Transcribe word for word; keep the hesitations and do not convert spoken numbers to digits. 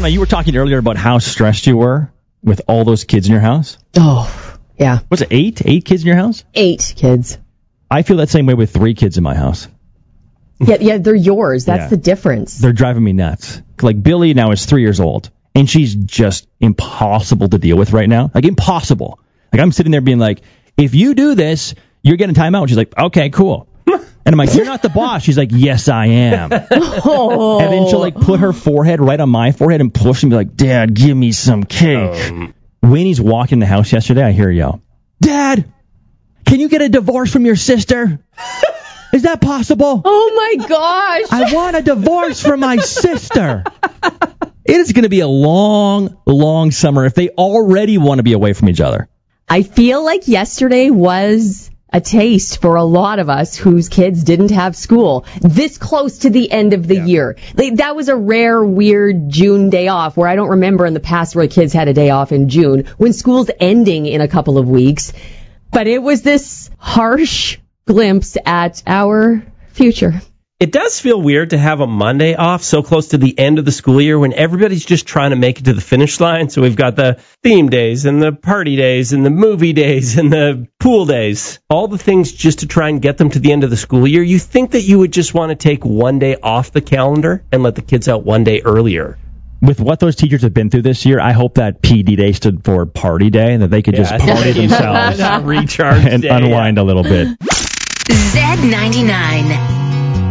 Donna, you were talking earlier about how stressed you were with all those kids in your house. Oh, yeah. Was it eight? Eight kids in your house? Eight kids. I feel that same way with three kids in my house. Yeah, yeah, they're yours. That's Yeah. the difference. They're driving me nuts. Like, Billy now is three years old, and she's just impossible to deal with right now. Like, impossible. Like, I'm sitting there being like, if you do this, you're getting time out. She's like, okay, cool. And I'm like, you're not the boss. She's like, yes, I am. Oh. And then she'll, like, put her forehead right on my forehead and push and be like, Dad, give me some cake. Um. Winnie's walking in the house yesterday. I hear her yell, Dad, can you get a divorce from your sister? Is that possible? Oh, my gosh. I want a divorce from my sister. It is going to be a long, long summer if they already want to be away from each other. I feel like yesterday was a taste for a lot of us whose kids didn't have school this close to the end of the yeah. year. Like, that was a rare, weird June day off where I don't remember in the past where kids had a day off in June when school's ending in a couple of weeks. But it was this harsh glimpse at our future. It does feel weird to have a Monday off so close to the end of the school year when everybody's just trying to make it to the finish line. So we've got the theme days and the party days and the movie days and the pool days, all the things just to try and get them to the end of the school year. You think that you would just want to take one day off the calendar and let the kids out one day earlier. With what those teachers have been through this year, I hope that P D Day stood for party day and that they could yeah, just party themselves recharge and day, unwind yeah. a little bit. Z ninety-nine.